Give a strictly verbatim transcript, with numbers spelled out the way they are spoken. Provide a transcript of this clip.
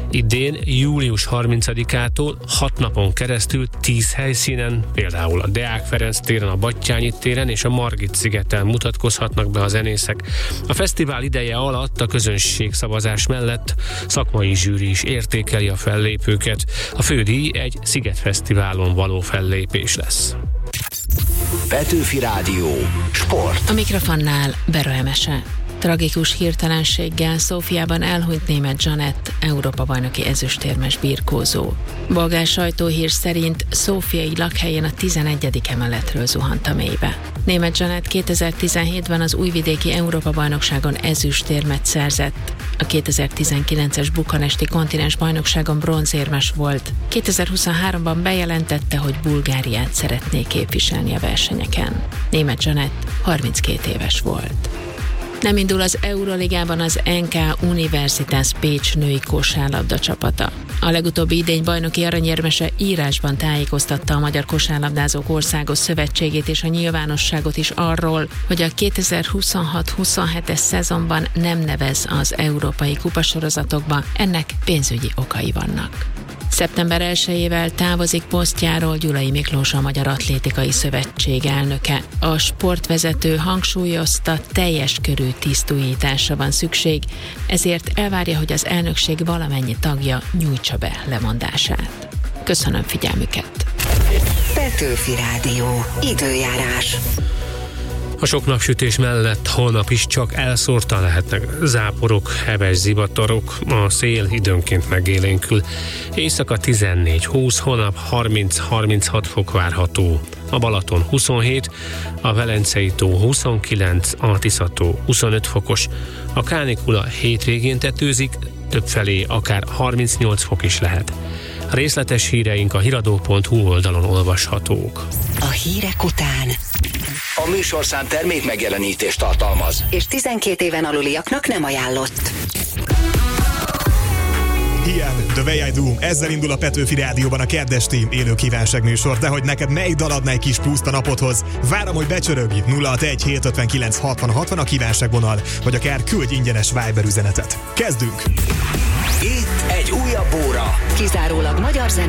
Idén július harmincadikától hat napon keresztül tíz helyszínen, például a Deák Ferenc téren, a Battyányi téren és a Margit szigeten mutatkozhatnak be a zenészek. A fesztivál ideje alatt a közönségszavazás mellett szakmai zsűri is értékeli a fellépőket. A fődíj egy Szigetfesztiválon való fellépés lesz. Petőfi Rádió. Sport. A mikrofonnál Bero Emese. Tragikus hirtelenséggel Szófiában elhunyt német Zsanett, Európa-bajnoki ezüstérmes birkózó. Bolgár sajtóhír szerint szófiai lakhelyén a tizenegyedik emeletről zuhant a mélybe. Német Zsanett kétezer-tizenhétben az újvidéki Európa-bajnokságon ezüstérmet szerzett. A kétezer-tizenkilences bukaresti kontinens bajnokságon bronzérmes volt. kétezer-huszonháromban bejelentette, hogy Bulgáriát szeretné képviselni a versenyeken. Német Zsanett harminckét éves volt. Nem indul az Euroligában az en ká Universitas Pécs női kosárlabda csapata. A legutóbbi idény bajnoki aranyérmese írásban tájékoztatta a Magyar Kosárlabdázók Országos Szövetségét és a nyilvánosságot is arról, hogy a kétezer-huszonhat-huszonhetes szezonban nem nevez az európai kupasorozatokba, ennek pénzügyi okai vannak. szeptember elsejével távozik posztjáról Gyulai Miklós, a Magyar Atlétikai Szövetség elnöke. A sportvezető hangsúlyozta, teljes körű tisztújításra van szükség, ezért elvárja, hogy az elnökség valamennyi tagja nyújtsa be lemondását. Köszönöm figyelmüket! Petőfi Rádió. Időjárás. A sok napsütés mellett holnap is csak elszórtan lehetnek záporok, heves zivatarok, a szél időnként megélénkül. Éjszaka tizennégy-húsz, holnap harminc-harminchat fok várható. A Balaton huszonhét, a Velencei tó huszonkilenc, a Tisza-tó huszonöt fokos. A kánikula hétvégén tetőzik, többfelé akár harmincnyolc fok is lehet. A részletes híreink a hiradó pont hu oldalon olvashatók. A hírek után a műsorszám termék megjelenítést tartalmaz, és tizenkét éven aluliaknak nem ajánlott. Ilyen, The Way I Do. Ezzel indul a Petőfi Rádióban a keddesti élő kívánságműsor, de hogy neked melyik dal adna egy kis pluszt a napodhoz? Várom, hogy becsörögj. nulla hatvanegy hétszázötvenkilenc hatvan hatvan a kívánságvonal, vagy akár küldj ingyenes Viber üzenetet. Kezdünk! Itt egy újabb óra. Kizárólag magyar zene